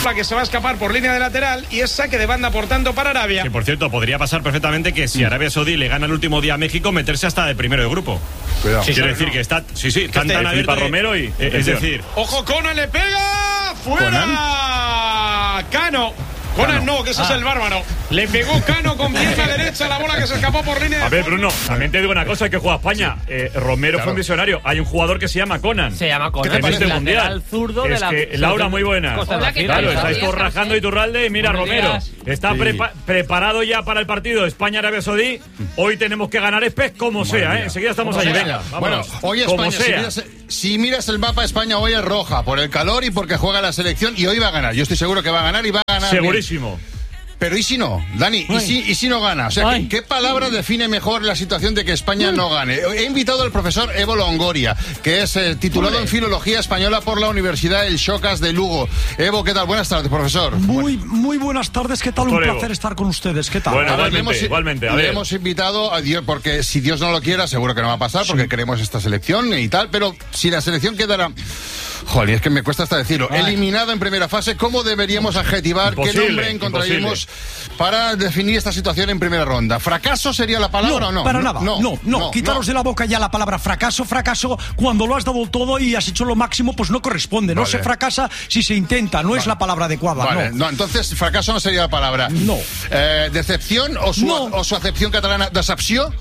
Dupla que se va a escapar por línea de lateral y es saque de banda, por tanto, para Arabia. Que por cierto, podría pasar perfectamente que si Arabia Saudí le gana el último día a México, meterse hasta de primero de grupo. Cuidado. Quiero decir que está. Sí, tan abierto Romero y. Es decir. ¡Ojo, Conan le pega! ¡Fuera! Cano. Conan no, que ese es el bárbaro. Le pegó Cano con pierna derecha la bola que se escapó por línea de. A ver, Bruno, también te digo una cosa, que juega España. Romero fue un visionario. Hay un jugador que se llama Conan. Se llama Conan. En este mundial. El zurdo es de la. Que Laura, muy buena. Claro, estáis todos rajando Iturralde y mira, Romero. Está preparado ya para el partido España-Arabia Saudí. Hoy tenemos que ganar Espes como sea, ¿eh? Enseguida estamos allí. Venga, vámonos. Bueno, hoy España, si miras el mapa, España hoy es roja por el calor y porque juega la selección y hoy va a ganar. Yo estoy seguro que va a ganar y va a ganar. Segurísimo. Bien. Pero ¿y si no, Dani? ¿Y si no gana? O sea, ¿qué palabra define mejor la situación de que España no gane? He invitado al profesor Evo Longoria, que es titulado en Filología Española por la Universidad El Xocas de Lugo. Evo, ¿qué tal? Buenas tardes, profesor. Muy buenas tardes, ¿qué tal? Un placer estar con ustedes, ¿qué tal? Bueno, igualmente. A ver. Le hemos invitado a Dios, porque si Dios no lo quiera, seguro que no va a pasar, porque queremos esta selección y tal, pero si la selección quedara... Joder, es que me cuesta hasta decirlo. Eliminado en primera fase, ¿cómo deberíamos adjetivar? ¿Qué nombre encontraríamos para definir esta situación en primera ronda? ¿Fracaso sería la palabra o no? Para nada. No. Quitaros de la boca ya la palabra fracaso. Fracaso, cuando lo has dado todo y has hecho lo máximo, pues no corresponde. No se fracasa si se intenta. No es la palabra adecuada. No, entonces fracaso no sería la palabra. No. ¿Decepción o su acepción catalana? ¿Decepció?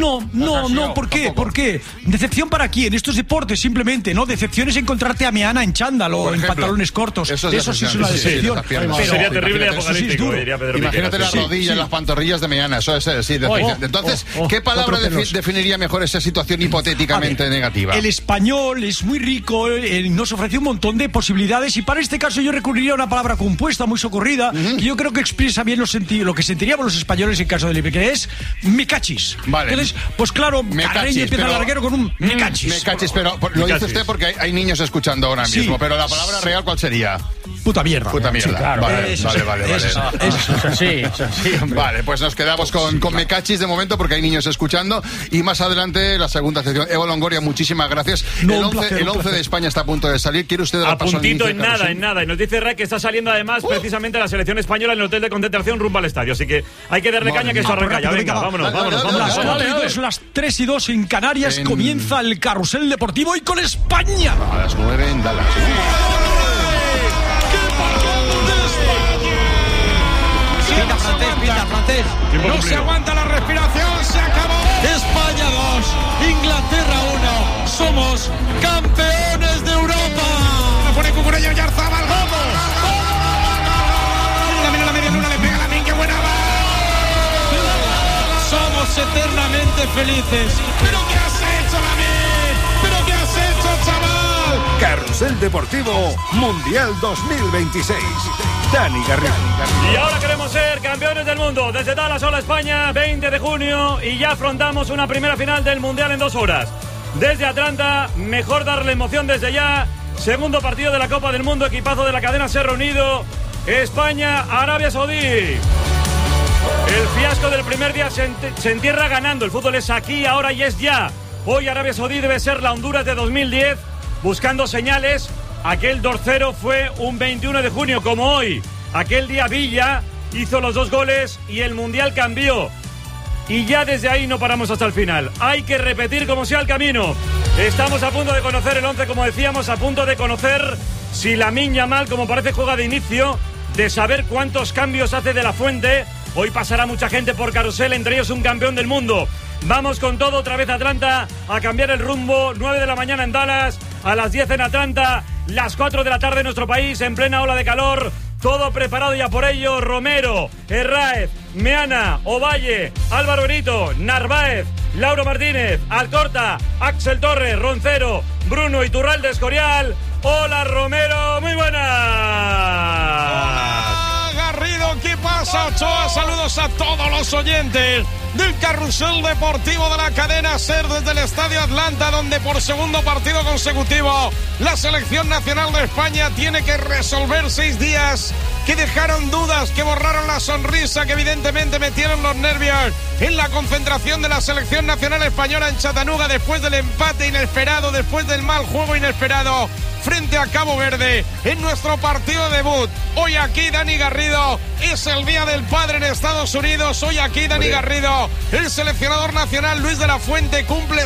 No. ¿Por qué? ¿Por qué? ¿Decepción para quién? Esto es deporte, simplemente, ¿no? Decepción es encontrarte a Meana en chándal o en pantalones cortos. Eso sí es una decepción. Pero sería terrible y apocalíptico, diría Pedro. Imagínate las rodillas, las pantorrillas de Meana. Eso es, sí, decepción. Entonces, ¿qué palabra definiría mejor esa situación hipotéticamente negativa? El español es muy rico, nos ofrece un montón de posibilidades y para este caso yo recurriría a una palabra compuesta, muy socorrida, que yo creo que expresa bien lo que sentiríamos los españoles en caso de libre, que es me cachis. Vale. Entonces, pues claro, Carreño empieza el larguero con un me cachis. Me cachis, pero lo dice usted porque hay niños escuchando ahora mismo, pero la palabra real, ¿cuál sería? Puta mierda. Sí, claro. Vale. Vale, pues nos quedamos con me cachis de momento porque hay niños escuchando y más adelante la segunda sección. Evo Longoria, muchísimas gracias. El 11 de España está a punto de salir. ¿Quiere usted dar paso al inicio? En nada. Y nos dice Ray que está saliendo además precisamente la selección española en el hotel de concentración rumbo al estadio. Así que hay que darle caña que esto arranca ya. Venga, vámonos. Las 3:02 en Canarias comienza el carrusel deportivo y con España. A las 9 en Dallas. Pinta francés. No se aguanta la respiración, se acabó. España 2, Inglaterra 1. Somos campeones de Europa. Pone Cucurella y Arzabal. ¡Vamos! También a la media luna le pega Lamine, qué buena va. Somos eternamente felices. ¿Pero qué has hecho, Lamine? ¿Pero qué has hecho, chaval? Carrusel Deportivo Mundial 2026. Dani Garrido. Y ahora queremos ser campeones del mundo. Desde Dallas, hola España, 20 de junio y ya afrontamos una primera final del Mundial en 2 horas. Desde Atlanta, mejor darle emoción desde ya. Segundo partido de la Copa del Mundo, equipazo de la cadena Ser Unido. España, Arabia Saudí. El fiasco del primer día se entierra ganando. El fútbol es aquí, ahora y es ya. Hoy Arabia Saudí debe ser la Honduras de 2010, buscando señales. Aquel 2-0 fue un 21 de junio, como hoy. Aquel día Villa hizo los 2 goles y el Mundial cambió. Y ya desde ahí no paramos hasta el final. Hay que repetir como sea el camino. Estamos a punto de conocer el 11, como decíamos, a punto de conocer si Lamine Yamal, como parece, juega de inicio, de saber cuántos cambios hace De La Fuente. Hoy pasará mucha gente por carrusel, entre ellos un campeón del mundo. Vamos con todo, otra vez a Atlanta, a cambiar el rumbo. 9 de la mañana en Dallas, a las 10 en Atlanta, las 4 de la tarde en nuestro país, en plena ola de calor. Todo preparado ya por ello. Romero, Herráez, Meana, Ovalle, Álvaro Benito, Narváez, Lauro Martínez, Alcorta, Axel Torres, Roncero, Bruno Iturralde, Escorial. Hola Romero, muy buenas. Hola Garrido, ¿qué pasa, Ochoa? Saludos a todos los oyentes del carrusel deportivo de la cadena Ser desde el Estadio Atlanta, donde por segundo partido consecutivo la selección nacional de España tiene que resolver 6 días que dejaron dudas, que borraron la sonrisa, que evidentemente metieron los nervios en la concentración de la selección nacional española en Chattanooga después del empate inesperado, después del mal juego inesperado frente a Cabo Verde en nuestro partido debut. Hoy aquí Dani Garrido, es el Día del Padre en Estados Unidos. Hoy aquí Dani Garrido, el seleccionador nacional Luis de la Fuente, cumple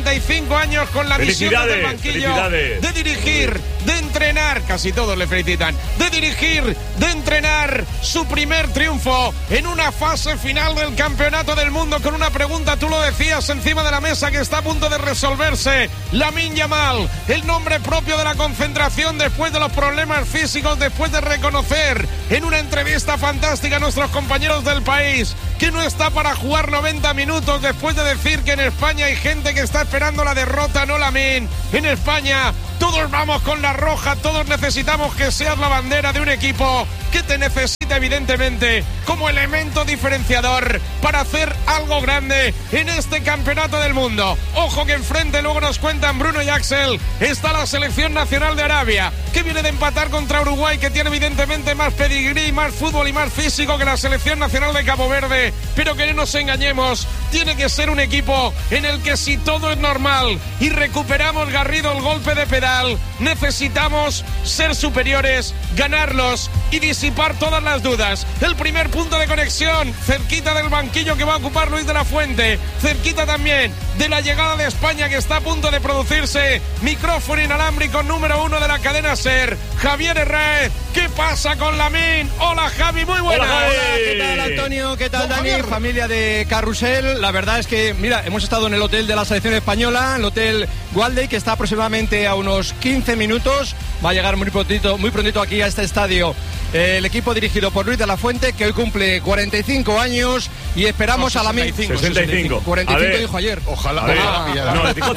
65 años con la misión del banquillo de dirigir, de entrenar, casi todos le felicitan, de dirigir, de entrenar su primer triunfo en una fase final del Campeonato del Mundo, con una pregunta, tú lo decías, encima de la mesa, que está a punto de resolverse. Lamine Yamal, el nombre propio de la concentración después de los problemas físicos, después de reconocer en una entrevista fantástica a nuestros compañeros del país que no está para jugar 90 minutos, después de decir que en España hay gente que está esperando la derrota. No, Lamine, en España todos vamos con la roja, todos necesitamos que seas la bandera de un equipo que te necesita, evidentemente, como elemento diferenciador para hacer algo grande en este Campeonato del Mundo. Ojo que enfrente, luego nos cuentan Bruno y Axel, está la selección nacional de Arabia, que viene de empatar contra Uruguay, que tiene evidentemente más pedigrí, más fútbol y más físico que la selección nacional de Cabo Verde, pero que no nos engañemos, tiene que ser un equipo en el que, si todo es normal y recuperamos, Garrido, el golpe de pedal, necesitamos ser superiores, ganarlos y disipar todas las dudas. El primer punto de conexión, cerquita del banquillo que va a ocupar Luis de la Fuente, cerquita también de la llegada de España que está a punto de producirse. Micrófono inalámbrico número 1 de la cadena SER, Javier Herrera. ¿Qué pasa con Lamine? Hola, Javi, muy buenas. Hola, ¿qué tal, Antonio? ¿Qué tal, Dani? Familia de Carrusel. La verdad es que, mira, hemos estado en el hotel de la selección española, el hotel Waldey, que está aproximadamente a unos 15 minutos. Va a llegar muy prontito aquí a este estadio el equipo dirigido por Luis de la Fuente, que hoy cumple 45 años, y esperamos a Lamine. 65. 45 dijo ayer. Ojalá. No, dijo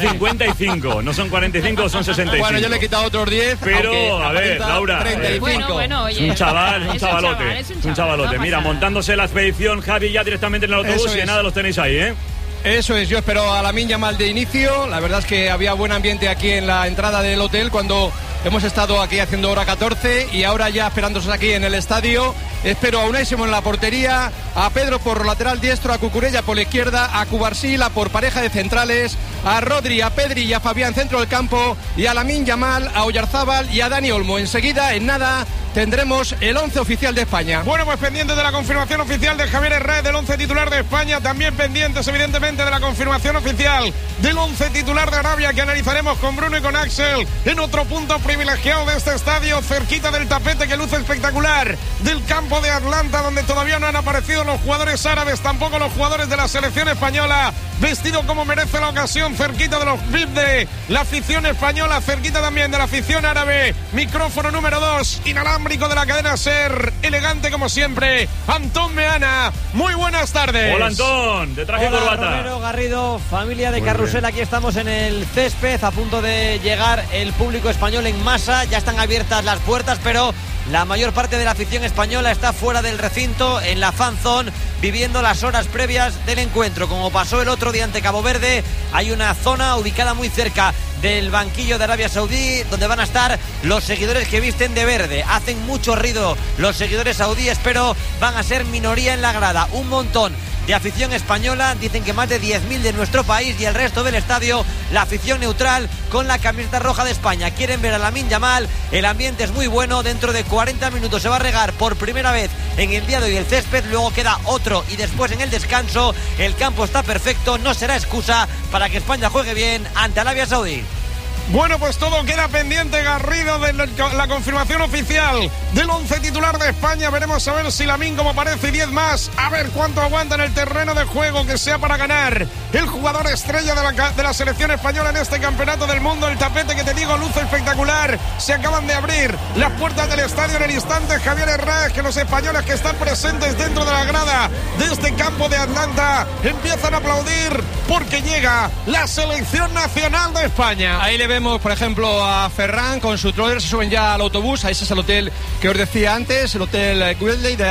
55. No son 45, son 65. Bueno, yo le he quitado otros 10. Pero, a ver, Laura. 35. Bueno, oye, es un chavalote. Es un chavalote. No, mira, montándose la expedición, Javi, ya directamente en el autobús, y nada, los tenéis ahí, ¿eh? Eso es, yo espero a Lamine Yamal de inicio. La verdad es que había buen ambiente aquí en la entrada del hotel cuando hemos estado aquí haciendo hora 14, y ahora ya esperándonos aquí en el estadio. Espero a Unai Simón en la portería, a Pedro por lateral diestro, a Cucurella por la izquierda, a Cubarsila por pareja de centrales, a Rodri, a Pedri y a Fabián centro del campo, y a Lamine Yamal, a Oyarzábal y a Dani Olmo. Enseguida, en nada, tendremos el 11 oficial de España. Bueno, pues pendientes de la confirmación oficial de Javier Herrera del 11 titular de España, también pendientes evidentemente de la confirmación oficial del 11 titular de Arabia, que analizaremos con Bruno y con Axel en otro punto privilegiado de este estadio, cerquita del tapete que luce espectacular del campo de Atlanta, donde todavía no han aparecido los jugadores árabes, tampoco los jugadores de la selección española, vestido como merece la ocasión, cerquita de los VIP de la afición española, cerquita también de la afición árabe. Micrófono número 2, inalámbrico de la cadena SER, elegante como siempre, Antón Meana. Muy buenas tardes. Hola, Antón, de traje y corbata. Romero, Garrido, familia de Carrusel, aquí estamos en el césped, a punto de llegar el público español en masa. Ya están abiertas las puertas, pero la mayor parte de la afición española está fuera del recinto, en la fan zone, viviendo las horas previas del encuentro. Como pasó el otro día ante Cabo Verde, hay una zona ubicada muy cerca del banquillo de Arabia Saudí, donde van a estar los seguidores que visten de verde. Hacen mucho ruido los seguidores saudíes, pero van a ser minoría en la grada. Un montón de afición española, dicen que más de 10.000 de nuestro país, y el resto del estadio, la afición neutral con la camiseta roja de España. Quieren ver a Lamine Yamal, el ambiente es muy bueno. Dentro de 40 minutos se va a regar por primera vez en el día de hoy el césped, luego queda otro y después en el descanso. El campo está perfecto, no será excusa para que España juegue bien ante Arabia Saudí. Bueno, pues todo queda pendiente, Garrido, de la confirmación oficial del 11 titular de España. Veremos a ver si Lamine, como parece, y 10 más, a ver cuánto aguanta en el terreno de juego, que sea para ganar el jugador estrella de la selección española en este Campeonato del Mundo. El tapete, que te digo, luce espectacular. Se acaban de abrir las puertas del estadio en el instante, Javier Herrera, que los españoles que están presentes dentro de la grada de este campo de Atlanta empiezan a aplaudir porque llega la selección nacional de España. Ahí le vemos, por ejemplo, a Ferran con su troller. Se suben ya al autobús. Ese es el hotel que os decía antes, el hotel Wildey. De ahí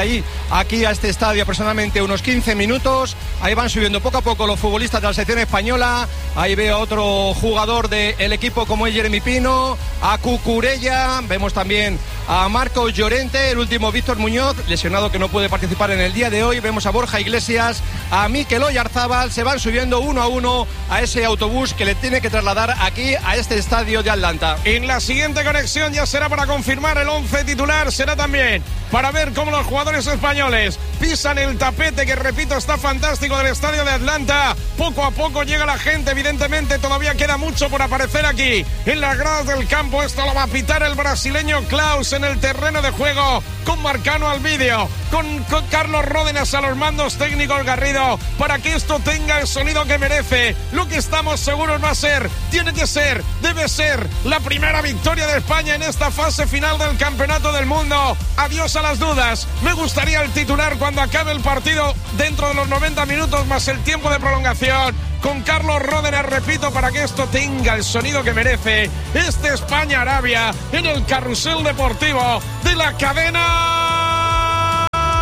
aquí a este estadio aproximadamente unos 15 minutos. Ahí van subiendo poco a poco los futbolistas de la selección española. Ahí veo a otro jugador del equipo como es Jeremy Pino, a Cucurella, vemos también a Marcos Llorente, el último Víctor Muñoz, lesionado que no puede participar en el día de hoy. Vemos a Borja Iglesias, a Mikel Oyarzábal. Se van subiendo uno a uno a ese autobús que le tiene que trasladar aquí a este estadio de Atlanta. En la siguiente conexión ya será para confirmar el 11 titular, será también para ver cómo los jugadores españoles pisan el tapete, que repito está fantástico, del estadio de Atlanta. Poco a poco llega la gente, evidentemente todavía queda mucho por aparecer aquí en las gradas del campo. Esto lo va a pitar el brasileño Klaus en el terreno de juego, con Marcano al vídeo, con Carlos Ródenas a los mandos técnicos, Garrido, para que esto tenga el sonido que merece. Lo que estamos seguros va a ser, tiene que ser, debe ser la primera victoria de España en esta fase final del Campeonato del Mundo. Adiós a las dudas. Me gustaría el titular cuando acabe el partido dentro de los 90 minutos más el tiempo de prolongación, con Carlos Ródenas, repito, para que esto tenga el sonido que merece. Este España-Arabia en el carrusel deportivo de la cadena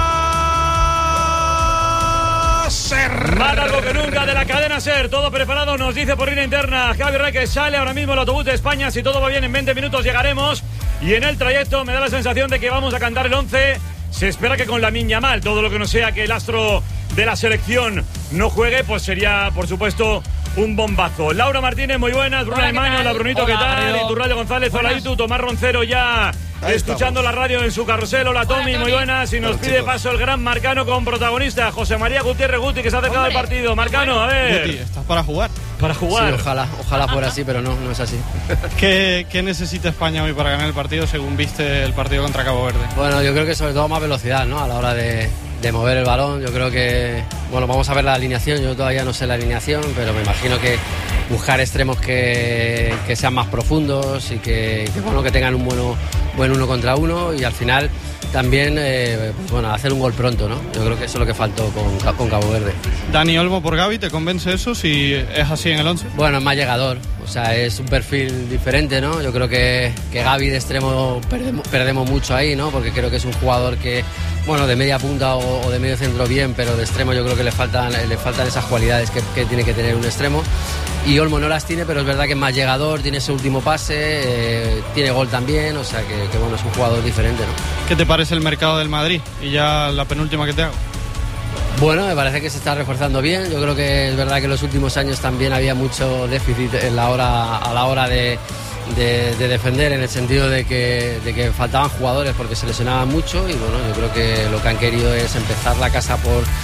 SER. Más largo que nunca de la cadena SER. Todo preparado, nos dice por línea interna Javi Rey, que sale ahora mismo el autobús de España. Si todo va bien, en 20 minutos llegaremos. Y en el trayecto me da la sensación de que vamos a cantar el 11. Se espera que con Lamine Yamal, todo lo que no sea que el astro de la selección no juegue, pues sería, por supuesto, un bombazo. Laura Martínez, muy buenas. Bruna Emaño, hola Brunito, ¿qué tal? Iturralde González, hola Itu. Tomás Roncero ya escuchando la radio en su carrusel. Hola Tommy, muy buenas. Y nos pide paso el gran Marcano con protagonista José María Gutiérrez Guti, que se ha acercado al partido. Marcano, a ver. Guti, ¿estás para jugar? Para jugar. Sí, ojalá fuera así, pero no es así. ¿Qué necesita España hoy para ganar el partido, según viste el partido contra Cabo Verde? Bueno, yo creo que sobre todo más velocidad, ¿no? A la hora de mover el balón. Yo creo que, bueno, vamos a ver la alineación. Yo todavía no sé la alineación, pero me imagino que buscar extremos que sean más profundos y que tengan un buen uno contra uno, y al final también hacer un gol pronto, ¿no? Yo creo que eso es lo que faltó con Cabo Verde. Dani Olmo por Gavi, ¿te convence eso si es así en el 11? Bueno, es más llegador, o sea, es un perfil diferente, ¿no? Yo creo que Gavi de extremo perdemos mucho ahí, ¿no? Porque creo que es un jugador que, bueno, de media punta o de medio centro bien, pero de extremo yo creo que le faltan esas cualidades que tiene que tener un extremo. Y Olmo no las tiene, pero es verdad que es más llegador, tiene ese último pase, tiene gol también, o sea que bueno, es un jugador diferente, ¿no? ¿Qué te parece el mercado del Madrid? Y ya la penúltima que te hago. Bueno, me parece que se está reforzando bien. Yo creo que es verdad que en los últimos años también había mucho déficit a la hora de defender, en el sentido de que faltaban jugadores porque se lesionaban mucho, y bueno, yo creo que lo que han querido es empezar la casa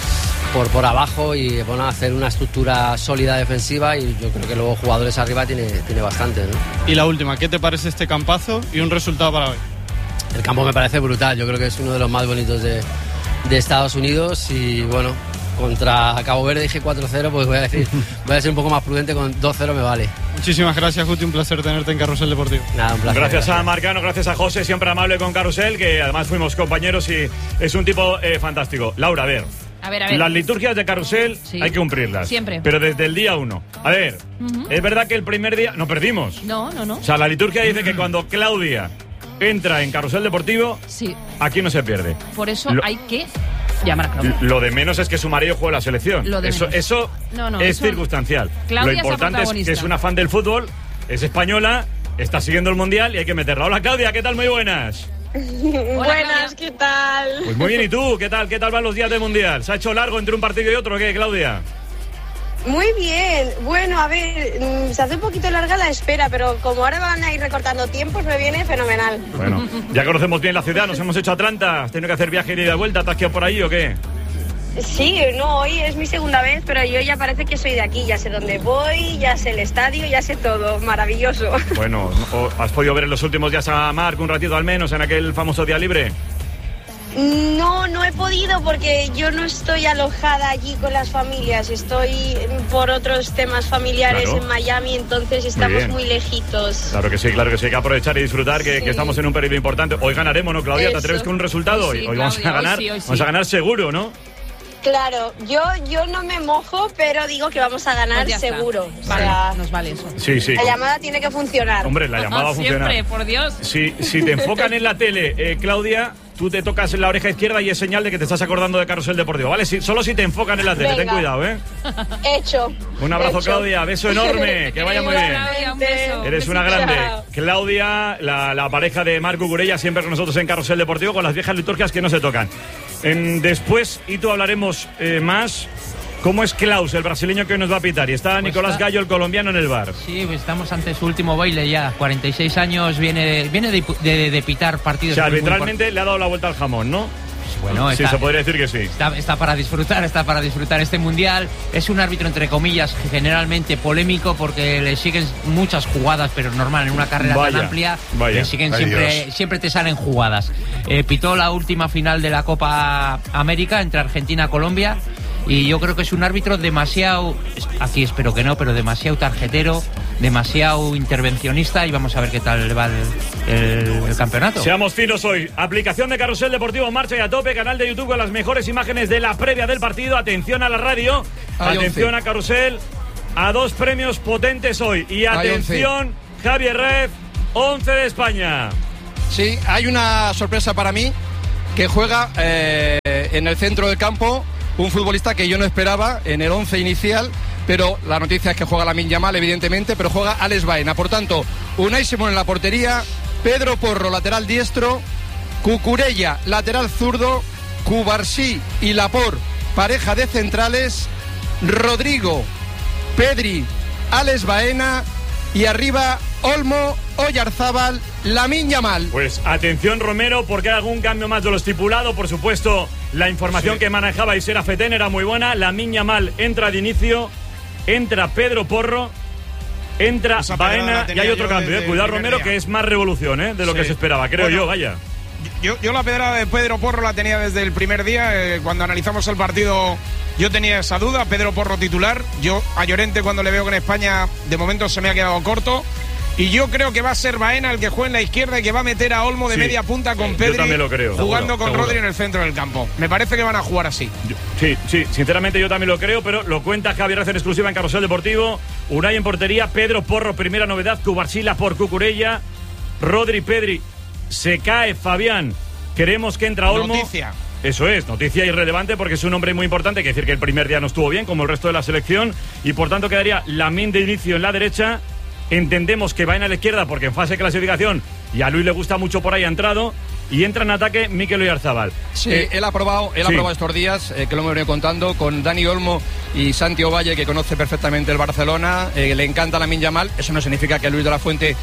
por abajo y bueno, hacer una estructura sólida defensiva, y yo creo que luego jugadores arriba tiene bastante, ¿no? Y la última, ¿qué te parece este campazo y un resultado para hoy? El campo me parece brutal, yo creo que es uno de los más bonitos de Estados Unidos, y bueno, contra Cabo Verde dije 4-0, pues voy a ser un poco más prudente, con 2-0 me vale. Muchísimas gracias, Guti, un placer tenerte en Carrusel Deportivo. Nada, un placer. Gracias a Marcano, gracias a José, siempre amable con Carrusel, que además fuimos compañeros y es un tipo fantástico. Laura, a ver. Las liturgias de Carrusel hay que cumplirlas. Siempre. Pero desde el día 1. A ver, es verdad que el primer día no perdimos. No. O sea, la liturgia dice que cuando Claudia entra en Carrusel Deportivo, aquí no se pierde. Por eso hay que llamar a Claudia. Lo de menos es que su marido juegue la selección. Eso es circunstancial. Claudia lo importante es que es una fan del fútbol, es española, está siguiendo el Mundial y hay que meterla. Hola Claudia, ¿qué tal? Muy buenas. Buenas, ¿qué tal? Pues muy bien, ¿y tú? ¿Qué tal van los días del Mundial? ¿Se ha hecho largo entre un partido y otro o qué, Claudia? Muy bien. Bueno, a ver, se hace un poquito larga la espera, pero como ahora van a ir recortando tiempos, me viene fenomenal. Bueno, ya conocemos bien la ciudad, nos hemos hecho Atlanta. ¿Has tenido que hacer viaje de ida y vuelta? ¿Te has quedado por ahí o qué? Sí, no, hoy es mi segunda vez, pero yo ya parece que soy de aquí, ya sé dónde voy, ya sé el estadio, ya sé todo, maravilloso. Bueno, ¿has podido ver en los últimos días a Marc un ratito al menos en aquel famoso día libre? No he podido porque yo no estoy alojada allí con las familias, estoy por otros temas familiares en Miami, entonces estamos muy lejitos. Claro que sí, hay que aprovechar y disfrutar que estamos en un periodo importante. Hoy ganaremos, ¿no, Claudia? ¿Te atreves con un resultado? Hoy vamos a ganar, vamos a ganar seguro, ¿no? Claro, yo no me mojo, pero digo que vamos a ganar seguro. Vale, nos vale eso. Sí. La llamada tiene que funcionar. Hombre, la llamada va a funcionar. Siempre, por Dios. Si te enfocan en la tele, Claudia, tú te tocas en la oreja izquierda y es señal de que te estás acordando de Carrusel Deportivo, ¿vale? Solo si te enfocan en la tele, ten cuidado, ¿eh? Hecho. Un abrazo, Hecho. Claudia, beso enorme, que vaya muy bien. Claudia, un beso. Eres una grande. Claudia, la pareja de Marc Cucurella, siempre con nosotros en Carrusel Deportivo, con las viejas liturgias que no se tocan. Después, y tú hablaremos más. ¿Cómo es Klaus, el brasileño que hoy nos va a pitar? Y está Nicolás Gallo, el colombiano, en el bar. Sí, pues estamos ante su último baile ya. 46 años, viene de pitar partidos. O sea, arbitralmente le ha dado la vuelta al jamón, ¿no? Bueno, sí, se podría decir que sí. Está para disfrutar este mundial. Es un árbitro, entre comillas, generalmente polémico porque le siguen muchas jugadas, pero normal, en una carrera tan amplia, le siguen siempre te salen jugadas. Pitó la última final de la Copa América entre Argentina y Colombia. Y yo creo que es un árbitro demasiado, aquí espero que no, pero demasiado tarjetero, demasiado intervencionista, y vamos a ver qué tal le va el campeonato. Seamos finos hoy. Aplicación de Carrusel Deportivo en marcha y a tope, canal de YouTube con las mejores imágenes de la previa del partido. Atención a la radio, atención a Carrusel, a 2 premios potentes hoy. Y atención, Javier Rez, 11 de España. Sí, hay una sorpresa para mí, que juega en el centro del campo un futbolista que yo no esperaba en el 11 inicial, pero la noticia es que juega Lamine Yamal, evidentemente, pero juega Alex Baena. Por tanto, Unai Simón en la portería, Pedro Porro, lateral diestro, Cucurella, lateral zurdo, Cubarsí y Laporte, pareja de centrales, Rodrigo, Pedri, Alex Baena y arriba Olmo, Oyarzábal, Lamine Yamal. Pues atención, Romero, porque hay algún cambio más de lo estipulado. Por supuesto, la información que manejaba Isera Fetén era muy buena. Lamine Yamal entra de inicio, entra Pedro Porro, entra Baena y hay otro cambio. Cuidado, Romero, que es más revolución de lo que se esperaba, creo yo, vaya. Yo la pedrada de Pedro Porro la tenía desde el primer día. Cuando analizamos el partido, yo tenía esa duda. Pedro Porro titular. Yo a Llorente, cuando le veo que en España, de momento se me ha quedado corto. Y yo creo que va a ser Baena el que juegue en la izquierda y que va a meter a Olmo de media punta con Pedri, yo también lo creo, jugando con seguro. Rodri en el centro del campo. Me parece que van a jugar así. Sí, sinceramente yo también lo creo, pero lo cuenta Javier Rez en exclusiva en Carrusel Deportivo. Unai en portería, Pedro Porro, primera novedad, Cubarsí, por Cucurella, Rodri, Pedri, se cae Fabián, queremos que entra Olmo. Noticia. Eso es, noticia irrelevante porque es un hombre muy importante, hay que decir que el primer día no estuvo bien, como el resto de la selección, y por tanto quedaría Lamine de inicio en la derecha. Entendemos que va en la izquierda porque en fase de clasificación y a Luis le gusta mucho por ahí, ha entrado, y entra en ataque Mikel Oyarzábal. Sí, él ha probado estos días, que lo hemos venido contando, con Dani Olmo y Santi Ovalle, que conoce perfectamente el Barcelona, le encanta Lamine Yamal. Eso no significa que Luis de la Fuente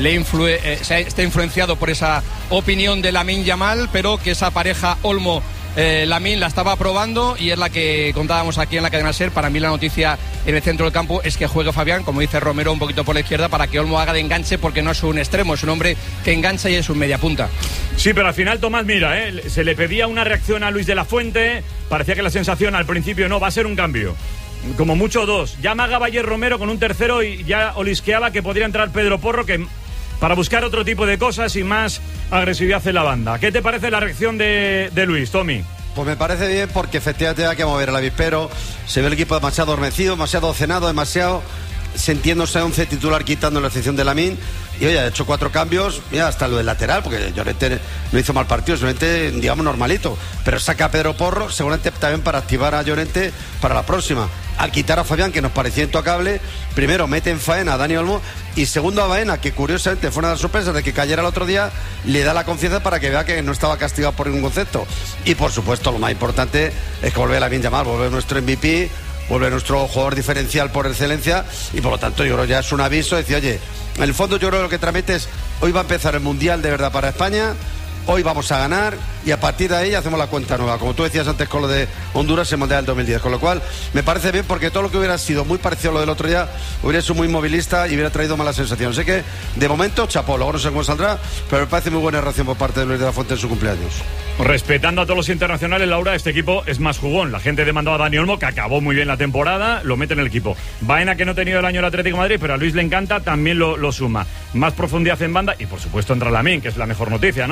esté influenciado por esa opinión de Lamine Yamal, pero que esa pareja Olmo Lamine la estaba probando y es la que contábamos aquí en la cadena SER. Para mí la noticia en el centro del campo es que juegue Fabián, como dice Romero, un poquito por la izquierda para que Olmo haga de enganche, porque no es un extremo, es un hombre que engancha y es un media punta. Sí, pero al final Tomás, mira, se le pedía una reacción a Luis de la Fuente, parecía que la sensación al principio no, va a ser un cambio. Como mucho 2. Llama a Gaballer Romero con un tercero y ya olisqueaba que podría entrar Pedro Porro, que para buscar otro tipo de cosas y más agresividad en la banda. ¿Qué te parece la reacción de Luis, Tommy? Pues me parece bien porque efectivamente hay que mover el avispero. Se ve el equipo demasiado adormecido, demasiado cenado, demasiado sintiéndose 11 titular, quitando la excepción de Lamine. Y oye, ha hecho 4 cambios, mira, hasta lo del lateral, porque Llorente no hizo mal partido, Llorente, digamos, normalito. Pero saca a Pedro Porro, seguramente también para activar a Llorente para la próxima. Al quitar a Fabián, que nos parecía intocable, primero mete en faena a Dani Olmo y segundo a Baena, que curiosamente fue una de las sorpresas de que cayera el otro día, le da la confianza para que vea que no estaba castigado por ningún concepto. Y por supuesto, lo más importante es que vuelve a Lamine Yamal, vuelve nuestro MVP, vuelve nuestro jugador diferencial por excelencia, y por lo tanto yo creo ya es un aviso, decir, oye, en el fondo yo creo que lo que transmite es, hoy va a empezar el Mundial de verdad para España, hoy vamos a ganar y a partir de ahí hacemos la cuenta nueva, como tú decías antes con lo de Honduras en Mundial del 2010, con lo cual me parece bien porque todo lo que hubiera sido muy parecido a lo del otro día hubiera sido muy movilista y hubiera traído malas sensaciones. Sé que de momento chapó, luego no sé cómo saldrá, pero me parece muy buena reacción por parte de Luis de la Fuente en su cumpleaños. Respetando a todos los internacionales, Laura, este equipo es más jugón. La gente demandaba a Dani Olmo, que acabó muy bien la temporada, lo mete en el equipo. Baena, que no ha tenido el año el Atlético de Madrid, pero a Luis le encanta, también lo suma. Más profundidad en banda y por supuesto entra Lamine, que es la mejor noticia, ¿no?, para la selección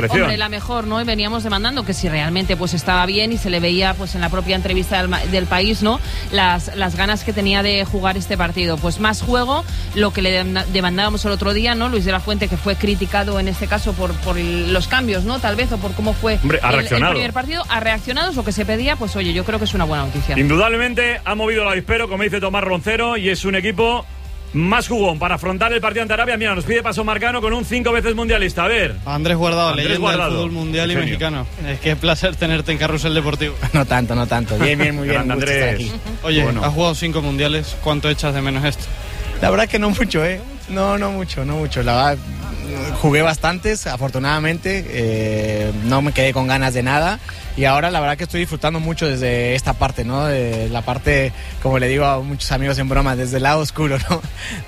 selección. Hombre, la mejor, ¿no? Y veníamos demandando que si realmente pues estaba bien, y se le veía pues en la propia entrevista del País, ¿no? Las ganas que tenía de jugar este partido. Pues más juego, lo que le demandábamos el otro día, ¿no? Luis de la Fuente, que fue criticado en este caso por los cambios, ¿no? Tal vez, o por cómo fue el primer partido. Ha reaccionado, es lo que se pedía, pues oye, yo creo que es una buena noticia. Indudablemente ha movido el avispero, como dice Tomás Roncero, y es un equipo más jugón para afrontar el partido ante Arabia. Mira, nos pide paso Marcano con un 5 veces mundialista. A ver. Andrés Guardado, leyenda del fútbol mundial y mexicano. Es que es placer tenerte en Carrusel Deportivo. No tanto. Bien, muy bien. Andrés. Estar aquí. Oye, bueno, has jugado 5 mundiales. ¿Cuánto echas de menos esto? La verdad que no mucho, No mucho. La verdad, jugué bastantes, afortunadamente. No me quedé con ganas de nada. Y ahora la verdad que estoy disfrutando mucho desde esta parte, ¿no? De la parte, como le digo a muchos amigos en broma, desde el lado oscuro, ¿no?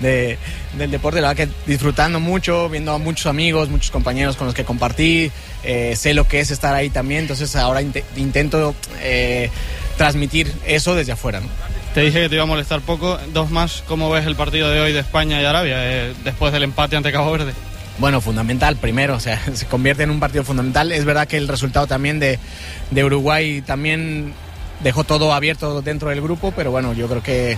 Del deporte, la verdad que disfrutando mucho, viendo a muchos amigos, muchos compañeros con los que compartí. Sé lo que es estar ahí también, entonces ahora intento transmitir eso desde afuera, ¿no? Te dije que te iba a molestar poco. 2 más, ¿cómo ves el partido de hoy de España y Arabia después del empate ante Cabo Verde? Bueno, fundamental primero, o sea, se convierte en un partido fundamental. Es verdad que el resultado también de Uruguay también dejó todo abierto dentro del grupo, pero bueno, yo creo que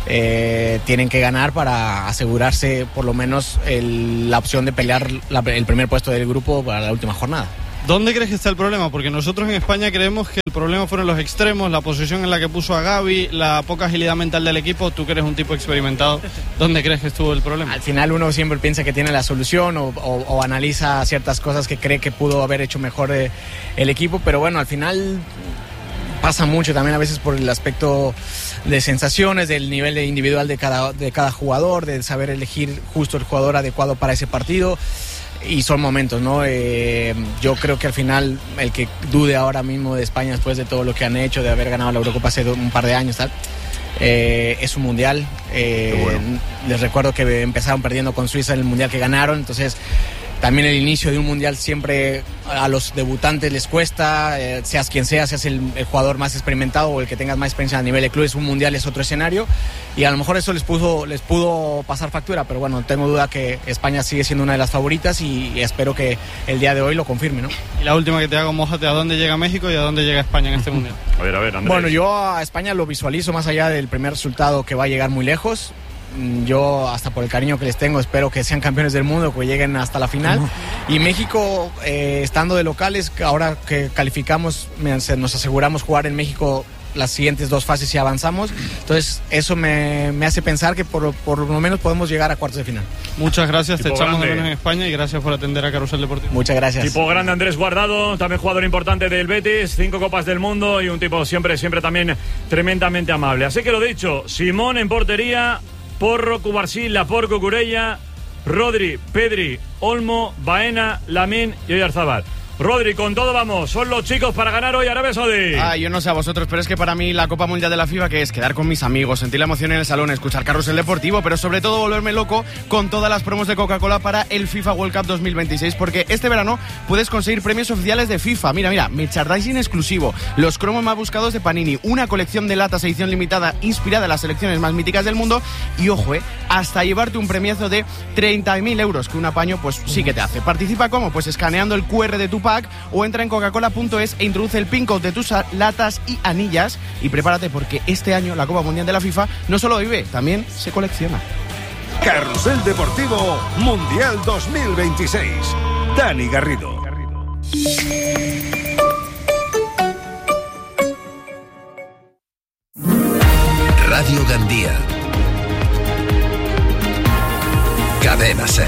tienen que ganar para asegurarse por lo menos la opción de pelear el primer puesto del grupo para la última jornada. ¿Dónde crees que está el problema? Porque nosotros en España creemos que el problema fueron los extremos, la posición en la que puso a Gavi, la poca agilidad mental del equipo. Tú que eres un tipo experimentado, ¿dónde crees que estuvo el problema? Al final uno siempre piensa que tiene la solución o analiza ciertas cosas que cree que pudo haber hecho mejor el equipo, pero bueno, al final pasa mucho también a veces por el aspecto de sensaciones, del nivel individual de cada jugador, de saber elegir justo el jugador adecuado para ese partido. Y son momentos, ¿no? Yo creo que al final el que dude ahora mismo de España después de todo lo que han hecho, de haber ganado la Eurocopa hace un par de años, tal, es un mundial. Bueno. Les recuerdo que empezaron perdiendo con Suiza en el mundial que ganaron, entonces también el inicio de un mundial siempre a los debutantes les cuesta, seas quien seas el jugador más experimentado o el que tengas más experiencia a nivel de clubes. Un mundial es otro escenario y a lo mejor eso les pudo pasar factura, pero bueno, tengo duda que España sigue siendo una de las favoritas y espero que el día de hoy lo confirme, ¿no? Y la última que te hago, mójate, ¿a dónde llega México y a dónde llega España en este mundial? A ver, Andrés. Bueno, yo a España lo visualizo más allá del primer resultado, que va a llegar muy lejos. Yo, hasta por el cariño que les tengo, espero que sean campeones del mundo, que lleguen hasta la final. Y México, estando de locales, ahora que calificamos, nos aseguramos jugar en México las siguientes 2 fases y avanzamos. Entonces eso me hace pensar que por lo menos podemos llegar a cuartos de final. Muchas gracias, tipo te echamos grande. de menos en España y gracias por atender a Carrusel Deportivo. Muchas gracias. Tipo grande Andrés Guardado, también jugador importante del Betis, 5 Copas del Mundo y un tipo siempre también tremendamente amable. Así que lo dicho, Simón en portería, Porro, Cubarsí, Laporte, Cucurella, Rodri, Pedri, Olmo, Baena, Lamine y Oyarzabal. Rodri, con todo vamos, son los chicos para ganar hoy Arabia Saudí. Yo no sé a vosotros, pero es que para mí la Copa Mundial de la FIFA, que es quedar con mis amigos, sentir la emoción en el salón, escuchar Carrusel Deportivo, pero sobre todo volverme loco con todas las promos de Coca-Cola para el FIFA World Cup 2026, porque este verano puedes conseguir premios oficiales de FIFA. Mira, merchandising exclusivo, los cromos más buscados de Panini, una colección de latas edición limitada inspirada en las selecciones más míticas del mundo y, ojo, hasta llevarte un premiazo de 30.000 euros, que un apaño pues sí que te hace. ¿Participa cómo? Pues escaneando el QR de tu pack o entra en coca-cola.es e introduce el pin code de tus latas y anillas y prepárate porque este año la Copa Mundial de la FIFA no solo vive, también se colecciona. Carrusel Deportivo Mundial 2026. Dani Garrido. Radio Gandía. Cadena Ser.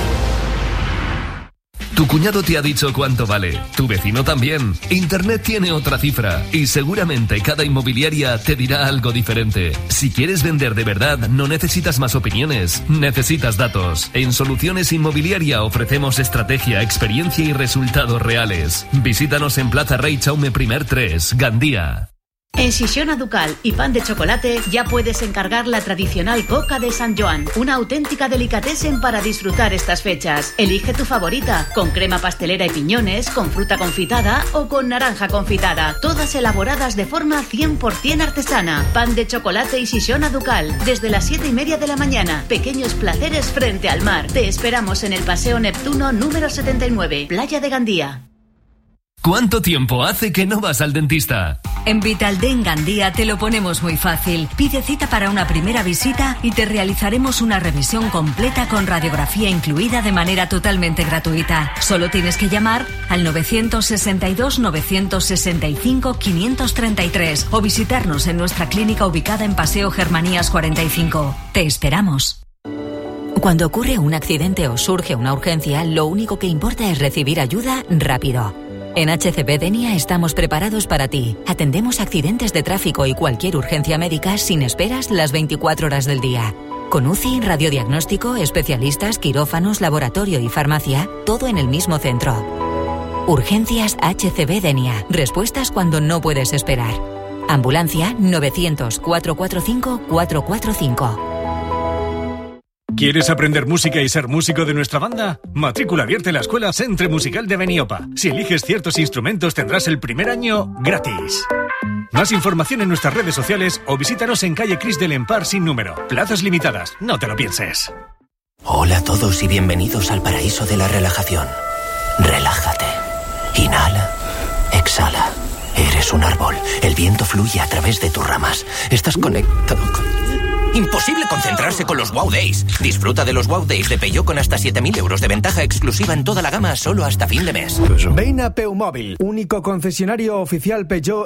Tu cuñado te ha dicho cuánto vale, tu vecino también. Internet tiene otra cifra y seguramente cada inmobiliaria te dirá algo diferente. Si quieres vender de verdad, no necesitas más opiniones, necesitas datos. En Soluciones Inmobiliaria ofrecemos estrategia, experiencia y resultados reales. Visítanos en Plaza Rey Chaume I 3, Gandía. En Sisiona Ducal y Pan de Chocolate ya puedes encargar la tradicional coca de San Joan, una auténtica delicatessen para disfrutar estas fechas. Elige tu favorita, con crema pastelera y piñones, con fruta confitada o con naranja confitada, todas elaboradas de forma 100% artesana. Pan de Chocolate y Sisiona Ducal, desde las 7:30 de la mañana. Pequeños placeres frente al mar. Te esperamos en el Paseo Neptuno número 79, Playa de Gandía. ¿Cuánto tiempo hace que no vas al dentista? En Vitaldent Gandía te lo ponemos muy fácil. Pide cita para una primera visita y te realizaremos una revisión completa con radiografía incluida de manera totalmente gratuita. Solo tienes que llamar al 962-965-533 o visitarnos en nuestra clínica ubicada en Paseo Germanías 45. Te esperamos. Cuando ocurre un accidente o surge una urgencia, lo único que importa es recibir ayuda rápido. En HCB Denia estamos preparados para ti. Atendemos accidentes de tráfico y cualquier urgencia médica sin esperas las 24 horas del día. Con UCI, radiodiagnóstico, especialistas, quirófanos, laboratorio y farmacia, todo en el mismo centro. Urgencias HCB Denia. Respuestas cuando no puedes esperar. Ambulancia 900-445-445. ¿Quieres aprender música y ser músico de nuestra banda? Matrícula abierta en la Escuela Centre Musical de Beniopa. Si eliges ciertos instrumentos tendrás el primer año gratis. Más información en nuestras redes sociales o visítanos en calle Cris del Empar sin número. Plazas limitadas, no te lo pienses. Hola a todos y bienvenidos al paraíso de la relajación. Relájate. Inhala. Exhala. Eres un árbol. El viento fluye a través de tus ramas. Estás conectado con... Imposible concentrarse con los Wow Days. Disfruta de los Wow Days de Peugeot con hasta 7.000 euros de ventaja exclusiva en toda la gama solo hasta fin de mes. Ven a Peumóvil, único concesionario oficial Peugeot